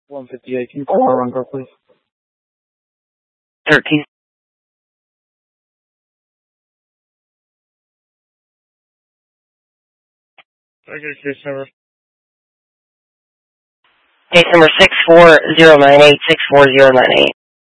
158. Can you call our run girl, please? 13. Okay, case number. Case number 64098, 64098.